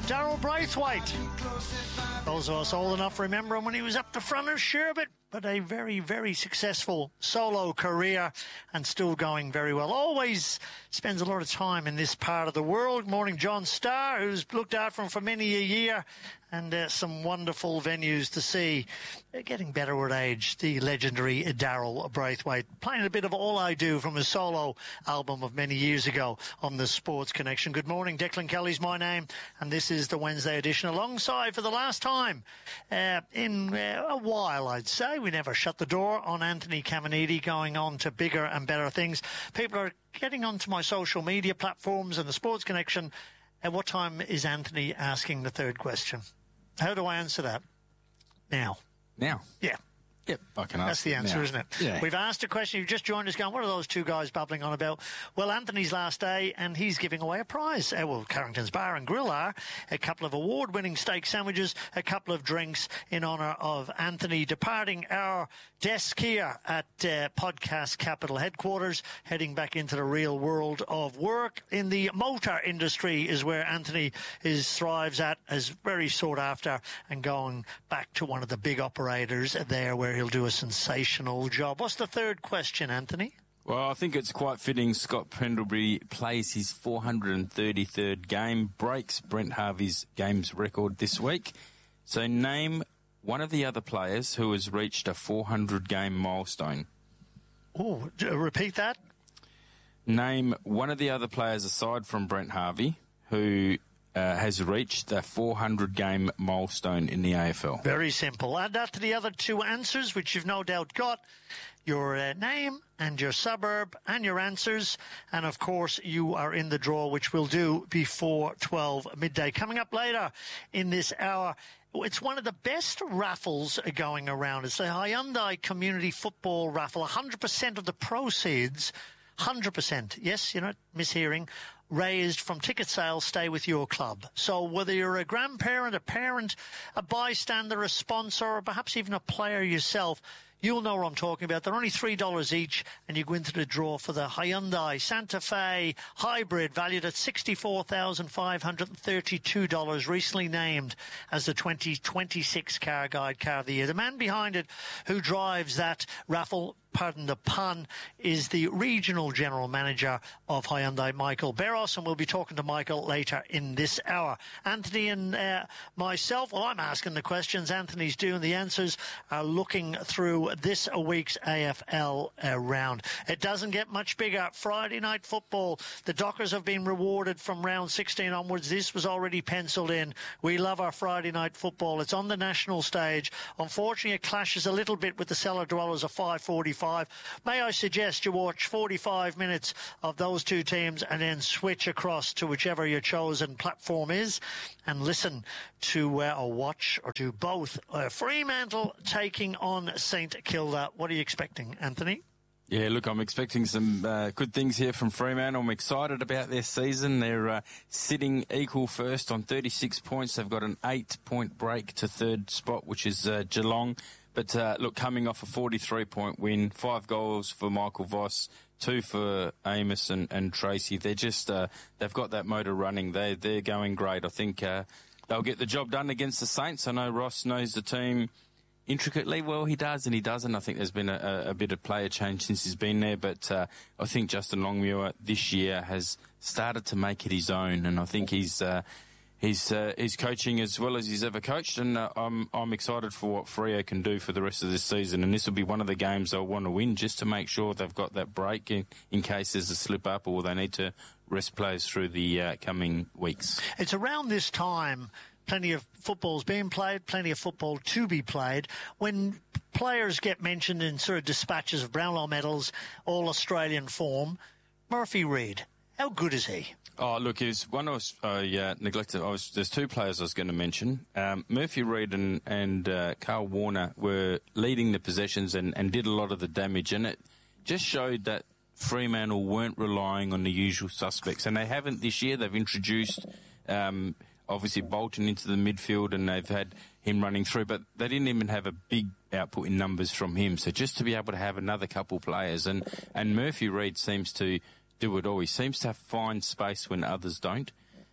Darryl Braithwaite. Those of us old enough remember him when he was up the front of Sherbet, but a very, very successful solo career and still going very well. Always spends a lot of time in this part of the world. Morning, John Starr, who's looked after him for many a year, and some wonderful venues to see. Getting better with age, the legendary Darryl Braithwaite, playing a bit of All I Do from his solo album of many years ago on the Sports Connection. Good morning, Declan Kelly's my name, and this is the Wednesday edition, alongside for the last time in a while, I'd say. We never shut the door on Anthony Caminiti going on to bigger and better things. People are getting onto my social media platforms and the Sports Connection. At what time is Anthony asking the third question? How do I answer that? Now. Yeah. Yep, I can answer. That's the answer, now. Isn't it? Yeah. We've asked a question. You've just joined us going, what are those two guys babbling on about? Well, Anthony's last day, and he's giving away a prize. Well, Carrington's Bar and Grill are a couple of award-winning steak sandwiches, a couple of drinks in honour of Anthony departing our desk here at Podcast Capital headquarters, heading back into the real world of work. In the motor industry is where Anthony thrives at, is very sought after, and going back to one of the big operators there where he'll do a sensational job. What's the third question, Anthony? Well, I think it's quite fitting. Scott Pendlebury plays his 433rd game, breaks Brent Harvey's games record this week. So name one of the other players who has reached a 400-game milestone. Oh, repeat that. Name one of the other players aside from Brent Harvey who has reached the 400-game milestone in the AFL. Very simple. Add that to the other two answers, which you've no doubt got. Your name and your suburb and your answers. And, of course, you are in the draw, which we'll do before 12 midday. Coming up later in this hour, it's one of the best raffles going around. It's the Hyundai Community Football Raffle. 100% of the proceeds, 100%, yes, you're not mishearing, raised from ticket sales stay with your club. So whether you're a grandparent, a parent, a bystander, a sponsor, or perhaps even a player yourself, you'll know what I'm talking about. They're only $3 each, and you go into the draw for the Hyundai Santa Fe Hybrid, valued at $64,532, recently named as the 2026 Car Guide Car of the Year. The man behind it who drives that raffle, pardon the pun, is the Regional General Manager of Hyundai, Michael Barros, and we'll be talking to Michael later in this hour. Anthony and myself, well, I'm asking the questions, Anthony's doing the answers, are looking through this week's AFL round. It doesn't get much bigger. Friday night football, the Dockers have been rewarded from round 16 onwards. This was already penciled in. We love our Friday night football. It's on the national stage. Unfortunately, it clashes a little bit with the Cellar Dwellers of 5:45. May I suggest you watch 45 minutes of those two teams and then switch across to whichever your chosen platform is and listen to or watch or do both. Fremantle taking on St Kilda. What are you expecting, Anthony? Yeah, look, I'm expecting some good things here from Fremantle. I'm excited about their season. They're sitting equal first on 36 points. They've got an 8-point break to third spot, which is Geelong. But look, coming off a 43-point win, 5 goals for Michael Voss, 2 for Amos and Tracy. They're just they've got that motor running. They're going great. I think they'll get the job done against the Saints. I know Ross knows the team intricately. Well, he does and he doesn't. I think there's been a bit of player change since he's been there, but I think Justin Longmuir this year has started to make it his own, and I think he's coaching as well as he's ever coached, and I'm excited for what Freo can do for the rest of this season. And this will be one of the games they'll want to win just to make sure they've got that break in case there's a slip up or they need to rest players through the coming weeks. It's around this time, plenty of football's being played, plenty of football to be played, when players get mentioned in sort of dispatches of Brownlow medals, all Australian form. Murphy Reid, how good is he? Oh, look, there's neglected. There's 2 players I was going to mention. Murphy Reid and Carl Warner were leading the possessions and did a lot of the damage, and it just showed that Fremantle weren't relying on the usual suspects, and they haven't this year. They've introduced obviously Bolton into the midfield, and they've had him running through, but they didn't even have a big output in numbers from him. So just to be able to have another couple players, and Murphy Reid seems to do it all. He seems to find space when others don't.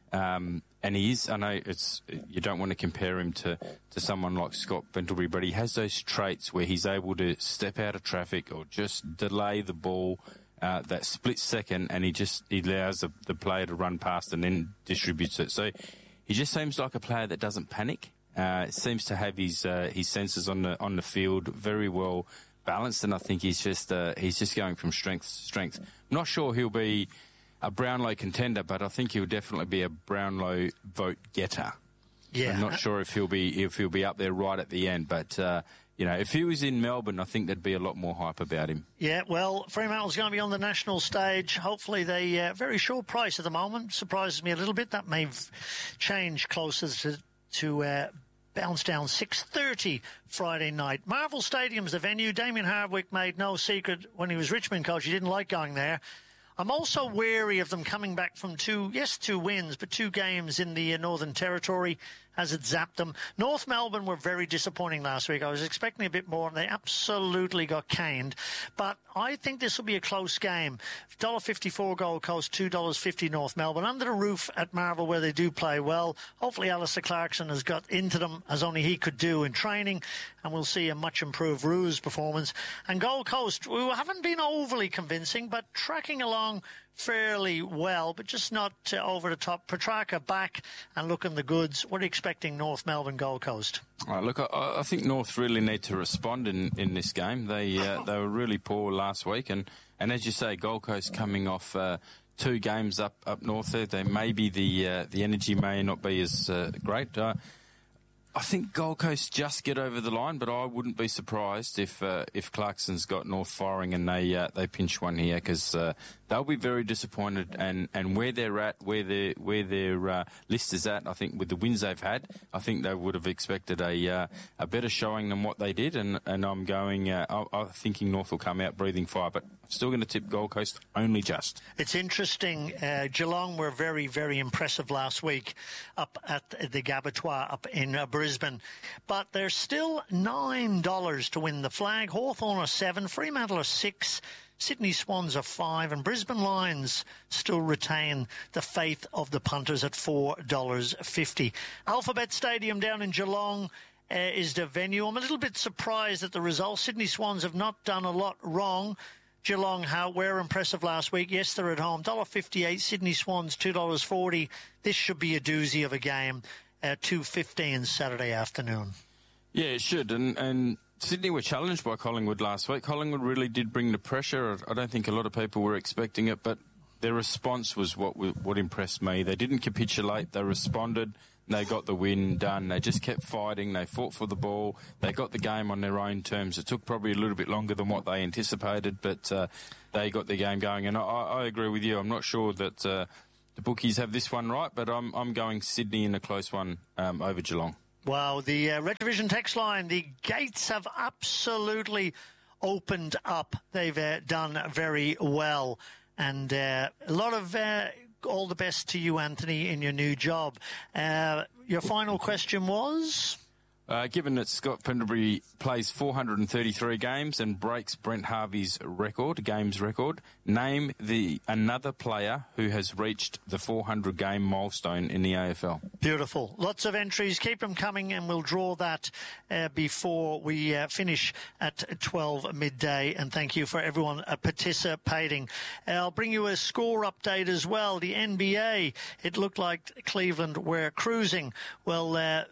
And he is, I know you don't want to compare him to someone like Scott Pendlebury, but he has those traits where he's able to step out of traffic or just delay the ball that split second, and he allows the player to run past and then distributes it. So he just seems like a player that doesn't panic. Seems to have his senses on the field very well balanced, and I think he's just going from strength to strength. I'm not sure he'll be a Brownlow contender, but I think he'll definitely be a Brownlow vote getter. Yeah, I'm not sure if he'll be up there right at the end, but if he was in Melbourne, I think there'd be a lot more hype about him. Yeah, well, Fremantle's going to be on the national stage. Hopefully, they very short price at the moment. Surprises me a little bit. That may change closer to bounce down 6:30 Friday night. Marvel Stadium's the venue. Damien Hardwick made no secret when he was Richmond coach. He didn't like going there. I'm also wary of them coming back from two wins, but 2 games in the Northern Territory. Has it zapped them? North Melbourne were very disappointing last week. I was expecting a bit more, and they absolutely got caned. But I think this will be a close game. $1.54 Gold Coast, $2.50 North Melbourne. Under the roof at Marvel, where they do play well. Hopefully Alistair Clarkson has got into them as only he could do in training, and we'll see a much improved Roos performance. And Gold Coast, we haven't been overly convincing, but tracking along fairly well, but just not over the top. Petrarca back and looking the goods. What are you expecting North Melbourne, Gold Coast? Look, I think North really need to respond in this game. They were really poor last week, and as you say, Gold Coast coming off 2 games up north there. They maybe the energy may not be as great. I think Gold Coast just get over the line, but I wouldn't be surprised if Clarkson's got North firing and they pinch one here, because they'll be very disappointed, and where they're at, where their list is at. I think with the wins they've had, I think they would have expected a better showing than what they did, and I'm going. I'm thinking North will come out breathing fire, but I'm still going to tip Gold Coast only just. It's interesting. Geelong were very, very impressive last week up at the Gabatoir up in Brisbane, but they're still $9 to win the flag. Hawthorn are $7, Fremantle are $6. Sydney Swans are $5, and Brisbane Lions still retain the faith of the punters at $4.50. Alphabet Stadium down in Geelong is the venue. I'm a little bit surprised at the result. Sydney Swans have not done a lot wrong. Geelong were impressive last week. Yes, they're at home. $1.58. Sydney Swans $2.40. This should be a doozy of a game at 2:15 Saturday afternoon. Yeah, it should, and Sydney were challenged by Collingwood last week. Collingwood really did bring the pressure. I don't think a lot of people were expecting it, but their response was what impressed me. They didn't capitulate. They responded. They got the win done. They just kept fighting. They fought for the ball. They got the game on their own terms. It took probably a little bit longer than what they anticipated, but they got the game going. And I agree with you. I'm not sure that the bookies have this one right, but I'm going Sydney in a close one over Geelong. Wow, the Red Division text line, the gates have absolutely opened up. They've done very well. And a lot of all the best to you, Anthony, in your new job. Your final question was? Given that Scott Pendlebury plays 433 games and breaks Brent Harvey's games record, name another player who has reached the 400-game milestone in the AFL. Beautiful. Lots of entries. Keep them coming, and we'll draw that before we finish at 12 midday. And thank you for everyone participating. I'll bring you a score update as well. The NBA, it looked like Cleveland were cruising. Well,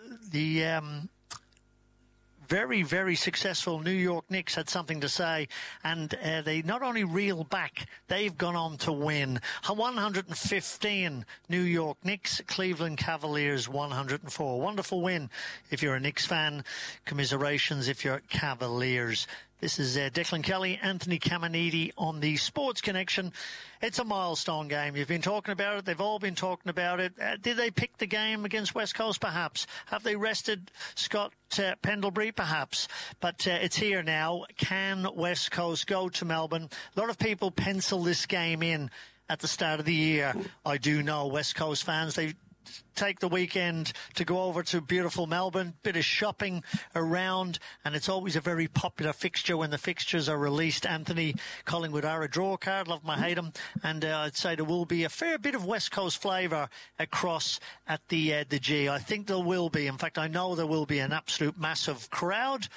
very, very successful New York Knicks had something to say, and they not only reel back, they've gone on to win. 115 New York Knicks, Cleveland Cavaliers 104. Wonderful win if you're a Knicks fan. Commiserations if you're Cavaliers. This is Declan Kelly, Anthony Caminiti on the Sports Connection. It's a milestone game. You've been talking about it. They've all been talking about it. Did they pick the game against West Coast? Perhaps. Have they rested Scott Pendlebury? Perhaps. But it's here now. Can West Coast go to Melbourne? A lot of people pencil this game in at the start of the year. I do know West Coast fans, they take the weekend to go over to beautiful Melbourne, bit of shopping around, and it's always a very popular fixture when the fixtures are released. Anthony, Collingwood are a draw card, love them, I hate them, and I'd say there will be a fair bit of West Coast flavour across at the G. I think there will be. In fact, I know there will be an absolute massive crowd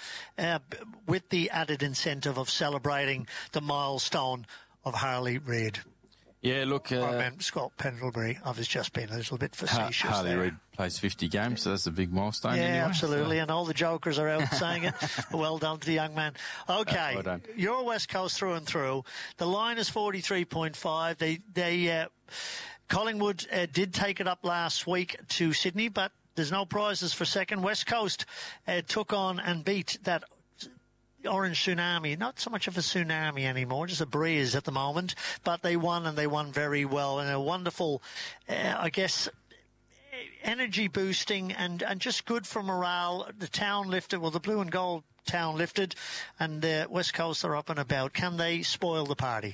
with the added incentive of celebrating the milestone of Harley Reid. Yeah, look... I meant Scott Pendlebury. I was just being a little bit facetious Harley there. Reid plays 50 games, so that's a big milestone. Yeah, anyway, absolutely, and all the jokers are out saying it. Well done to the young man. Okay, well done. You're West Coast through and through. The line is 43.5. They Collingwood did take it up last week to Sydney, but there's no prizes for second. West Coast took on and beat that Orange Tsunami, not so much of a tsunami anymore, just a breeze at the moment, but they won, and they won very well, and a wonderful, I guess, energy boosting and just good for morale. The town lifted, well, the blue and gold town lifted, and West Coast are up and about. Can they spoil the party?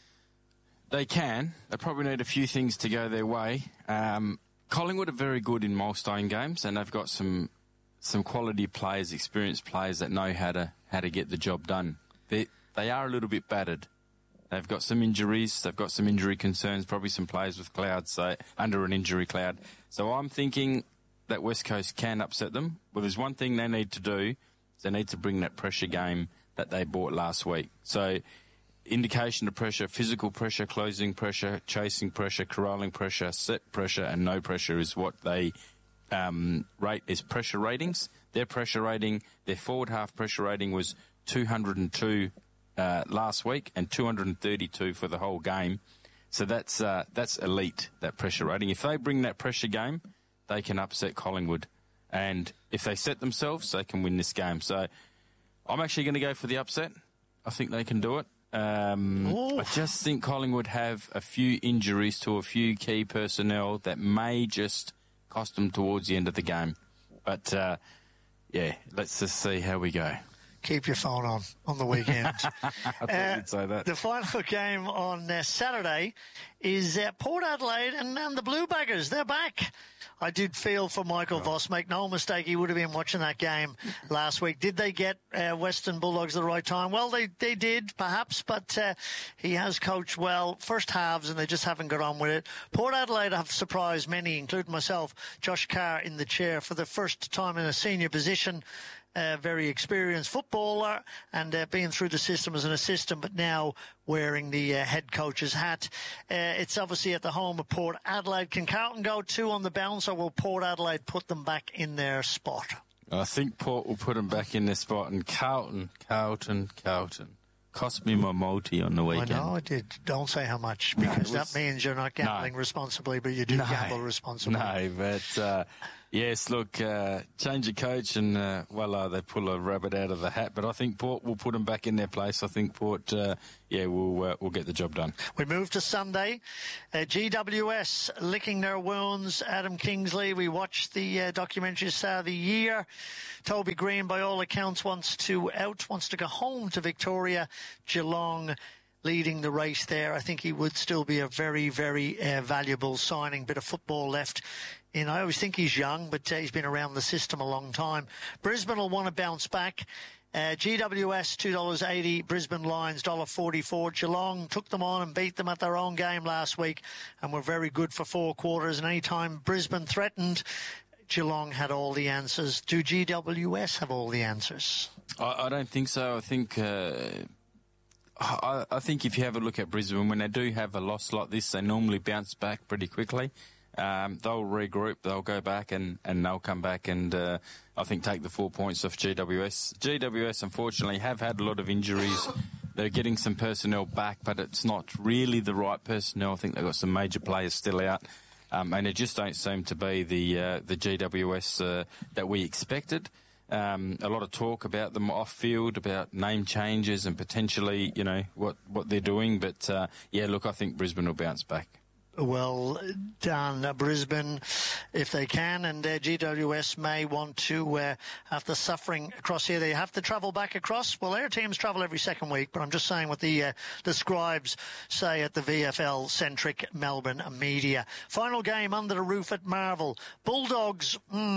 They can. They probably need a few things to go their way. Collingwood are very good in milestone games, and they've got some quality players, experienced players that know how to get the job done. They are a little bit battered. They've got some injuries. They've got some injury concerns, probably some players with clouds, so under an injury cloud. So I'm thinking that West Coast can upset them. Well, there's one thing they need to do. They need to bring that pressure game that they bought last week. So indication of pressure, physical pressure, closing pressure, chasing pressure, corralling pressure, set pressure, and no pressure is what they rate as pressure ratings. Their pressure rating, their forward half pressure rating was 202 last week and 232 for the whole game. So that's elite, that pressure rating. If they bring that pressure game, they can upset Collingwood. And if they set themselves, they can win this game. So I'm actually going to go for the upset. I think they can do it. I just think Collingwood have a few injuries to a few key personnel that may just cost them towards the end of the game. But, yeah, let's just see how we go. Keep your phone on the weekend. I thought you'd say that. The final game on Saturday is Port Adelaide and the Blue Buggers. They're back. I did feel for Michael Voss. Make no mistake, he would have been watching that game last week. Did they get Western Bulldogs at the right time? Well, they did, perhaps, but he has coached well first halves, and they just haven't got on with it. Port Adelaide have surprised many, including myself. Josh Carr in the chair for the first time in a senior position. Very experienced footballer, and being through the system as an assistant, but now wearing the head coach's hat. It's obviously at the home of Port Adelaide. Can Carlton go 2 on the bounce, or will Port Adelaide put them back in their spot? I think Port will put them back in their spot, and Carlton. Cost me my multi on the weekend. I know it did. Don't say how much, because that means you're not gambling responsibly, but you do gamble responsibly. No, but yes, look, change of coach and, they pull a rabbit out of the hat. But I think Port will put them back in their place. I think Port, will get the job done. We move to Sunday. GWS licking their wounds. Adam Kingsley, we watched the documentary Start of the Year. Toby Green, by all accounts, wants to go home to Victoria. Geelong leading the race there. I think he would still be a very, very valuable signing. Bit of football left. I always think he's young, but he's been around the system a long time. Brisbane will want to bounce back. GWS $2.80, Brisbane Lions $1.44. Geelong took them on and beat them at their own game last week and were very good for 4 quarters. And any time Brisbane threatened, Geelong had all the answers. Do GWS have all the answers? I don't think so. I think if you have a look at Brisbane, when they do have a loss like this, they normally bounce back pretty quickly. They'll regroup, they'll go back and they'll come back and I think take the 4 points off GWS. GWS, unfortunately, have had a lot of injuries. They're getting some personnel back, but it's not really the right personnel. I think they've got some major players still out. And it just don't seem to be the GWS that we expected. A lot of talk about them off-field, about name changes and potentially, what they're doing. But, I think Brisbane will bounce back. well done, Brisbane, if they can, and GWS may want to, after suffering across here, they have to travel back across. Well, their teams travel every second week, but I'm just saying what the scribes say at the VFL-centric Melbourne media. Final game under the roof at Marvel. Bulldogs,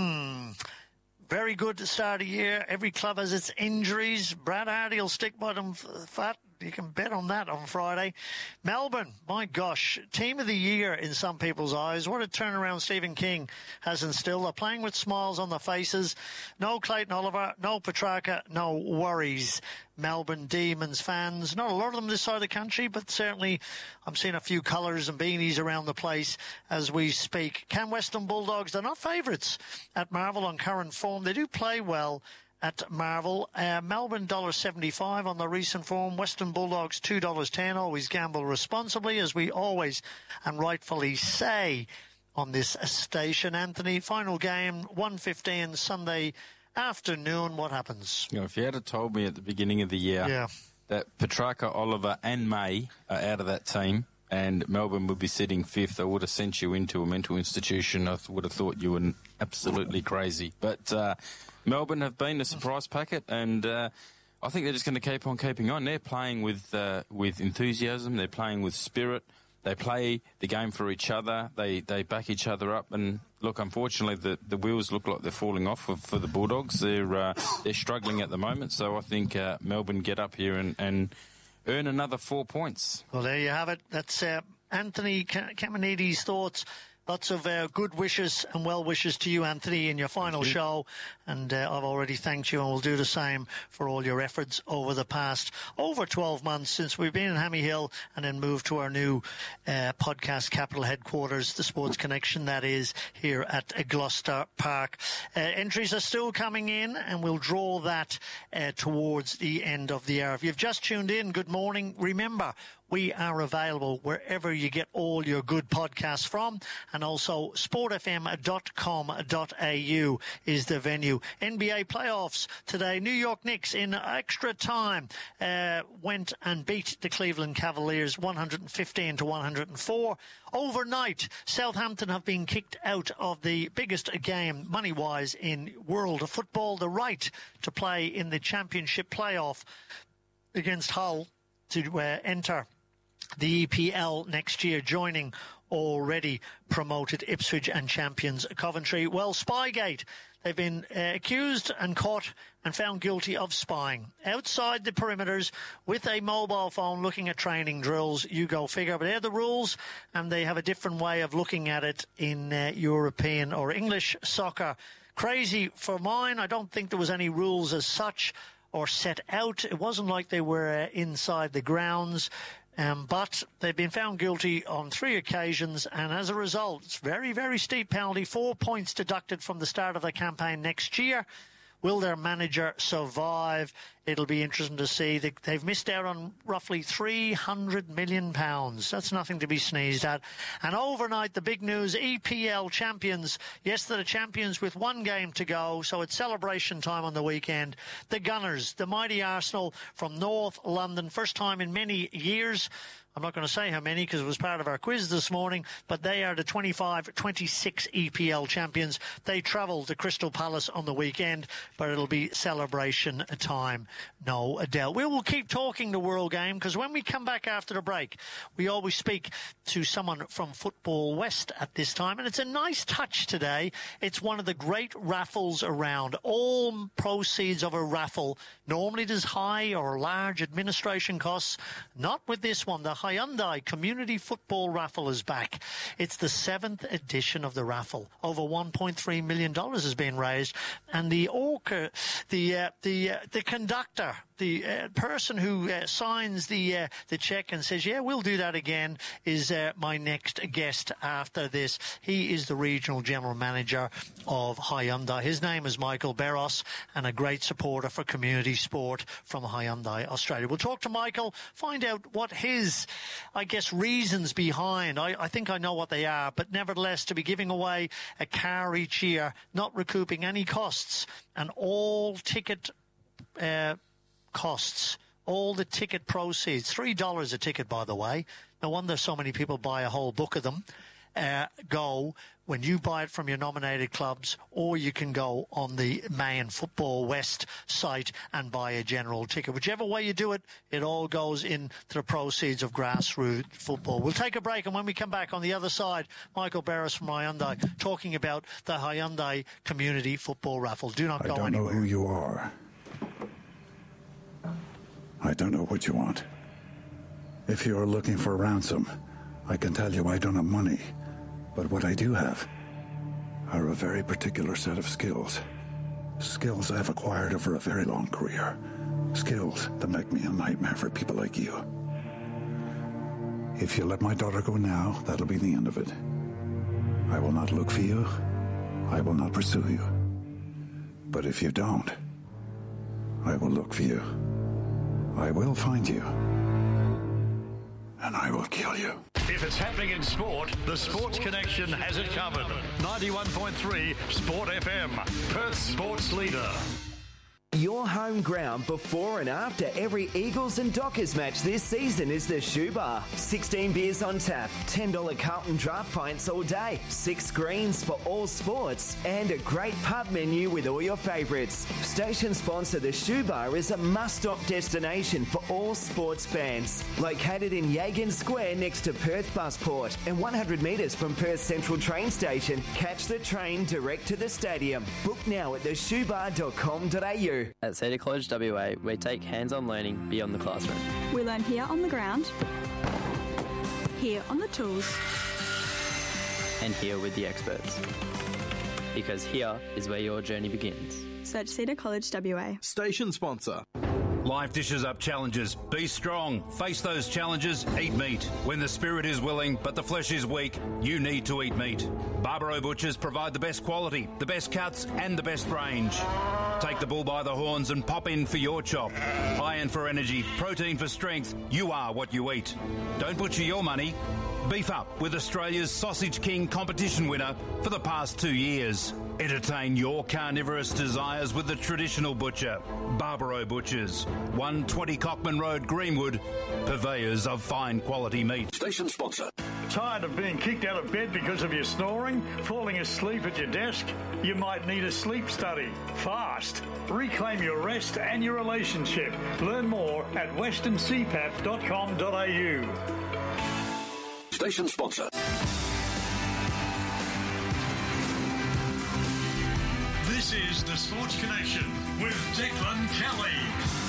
very good to start of year. Every club has its injuries. Brad Hardy will stick by them fat. You can bet on that on Friday. Melbourne, my gosh, team of the year in some people's eyes. What a turnaround Stephen King has instilled. They're playing with smiles on their faces. No Clayton Oliver, no Petrarca, no worries. Melbourne Demons fans, not a lot of them this side of the country, but certainly I'm seeing a few colours and beanies around the place as we speak. Can Western Bulldogs, they're not favourites at Marvel on current form. They do play well at Marvel. Melbourne $1.75 on the recent form. Western Bulldogs $2.10. Always gamble responsibly, as we always and rightfully say on this station. Anthony, final game 1:15 Sunday afternoon. What happens? You know, if you had told me at the beginning of the year that Petrarca, Oliver and May are out of that team and Melbourne would be sitting fifth, I would have sent you into a mental institution. I would have thought you were absolutely crazy. But Melbourne have been a surprise packet, and I think they're just going to keep on keeping on. They're playing with enthusiasm. They're playing with spirit. They play the game for each other. They back each other up. And look, unfortunately, the wheels look like they're falling off for the Bulldogs. They're struggling at the moment. So I think Melbourne get up here and earn another 4 points. Well, there you have it. That's Anthony Camanides' thoughts. Lots of good wishes and well wishes to you, Anthony, in your final show. And I've already thanked you, and we'll do the same for all your efforts over the past over 12 months since we've been in Hammy Hill and then moved to our new podcast capital headquarters, the Sports Connection, that is, here at Gloucester Park. Entries are still coming in, and we'll draw that towards the end of the hour. If you've just tuned in, good morning. Remember, we are available wherever you get all your good podcasts from, and also sportfm.com.au is the venue. NBA playoffs today. New York Knicks in extra time went and beat the Cleveland Cavaliers 115-104. Overnight, Southampton have been kicked out of the biggest game, money-wise, in world of football, the right to play in the championship playoff against Hull to enter the EPL next year, joining already promoted Ipswich and champions Coventry. Well, Spygate, they've been accused and caught and found guilty of spying outside the perimeters with a mobile phone, looking at training drills. You go figure. But they're the rules, and they have a different way of looking at it in European or English soccer. Crazy for mine. I don't think there was any rules as such or set out. It wasn't like they were inside the grounds. But they've been found guilty on 3 occasions, and as a result, it's very, very steep penalty. 4 points deducted from the start of the campaign next year. Will their manager survive? It'll be interesting to see. They've missed out on roughly £300 million. That's nothing to be sneezed at. And overnight, the big news, EPL champions. Yes, they're the champions with 1 game to go, so it's celebration time on the weekend. The Gunners, the mighty Arsenal from North London, first time in many years. I'm not going to say how many because it was part of our quiz this morning, but they are the 25-26 EPL champions. They travel to Crystal Palace on the weekend, but it'll be celebration time, no doubt. We will keep talking the World Game because when we come back after the break, we always speak to someone from Football West at this time, and it's a nice touch today. It's one of the great raffles around. All proceeds of a raffle, normally there's high or large administration costs. Not with this one. The Hyundai Community Football Raffle is back. It's the 7th edition of the raffle. Over $1.3 million has been raised, and the conductor, the person who signs the check and says, yeah, we'll do that again, is my next guest after this. He is the regional general manager of Hyundai. His name is Michael Barros, and a great supporter for community sport from Hyundai Australia. We'll talk to Michael, find out what his, I guess, reasons behind. I think I know what they are, but nevertheless, to be giving away a car each year, not recouping any costs, and all ticket costs, all the ticket proceeds, $3 a ticket, by the way. No wonder so many people buy a whole book of them. Go when you buy it from your nominated clubs, or you can go on the Mayan Football West site and buy a general ticket. Whichever way you do it, it all goes into the proceeds of grassroots football. We'll take a break, and when we come back on the other side, Michael Barris from Hyundai talking about the Hyundai Community Football Raffle. Do not go anywhere. I don't know who you are. I don't know what you want. If you are looking for ransom, I can tell you I don't have money. But what I do have are a very particular set of skills. Skills I've acquired over a very long career. Skills that make me a nightmare for people like you. If you let my daughter go now, that'll be the end of it. I will not look for you. I will not pursue you. But if you don't, I will look for you. I will find you. And I will kill you. If it's happening in sport, the Sports Connection has it covered. 91.3 Sport FM, Perth's sports leader. Your home ground before and after every Eagles and Dockers match this season is the Shoe Bar. 16 beers on tap, $10 Carlton draft pints all day, 6 screens for all sports, and a great pub menu with all your favourites. Station sponsor The Shoe Bar is a must-stop destination for all sports fans. Located in Yagan Square next to Perth Busport and 100 metres from Perth Central train station, catch the train direct to the stadium. Book now at theshoebar.com.au. At Cedar College WA, we take hands-on learning beyond the classroom. We learn here on the ground, here on the tools, and here with the experts. Because here is where your journey begins. Search Cedar College WA. Station sponsor. Life dishes up challenges. Be strong. Face those challenges. Eat meat. When the spirit is willing but the flesh is weak, you need to eat meat. Barbaro Butchers provide the best quality, the best cuts and the best range. Take the bull by the horns and pop in for your chop. Iron for energy, protein for strength. You are what you eat. Don't butcher your money. Beef up with Australia's Sausage King competition winner for the past 2 years. Entertain your carnivorous desires with the traditional butcher, Barbaro Butchers, 120 Cockman Road, Greenwood, purveyors of fine quality meat. Station sponsor. Tired of being kicked out of bed because of your snoring? Falling asleep at your desk? You might need a sleep study. Fast. Reclaim your rest and your relationship. Learn more at westerncpap.com.au. Station sponsor. This is the Sports Connection with Declan Kelly.